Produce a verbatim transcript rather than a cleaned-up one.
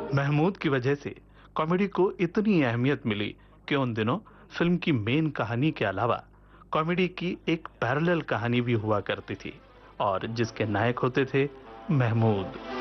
महमूद की वजह से कॉमेडी को इतनी अहमियत मिली कि उन दिनों फिल्म की मेन कहानी के अलावा कॉमेडी की एक पैरेलल कहानी भी हुआ करती थी और जिसके नायक होते थे महमूद।